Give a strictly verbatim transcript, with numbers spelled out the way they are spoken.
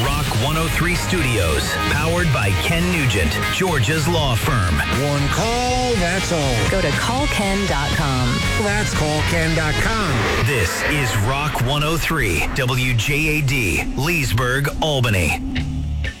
Rock one oh three Studios, powered by Ken Nugent, Georgia's law firm. One call, that's all. Go to call ken dot com. That's call ken dot com. This is Rock one oh three, W J A D, Leesburg, Albany.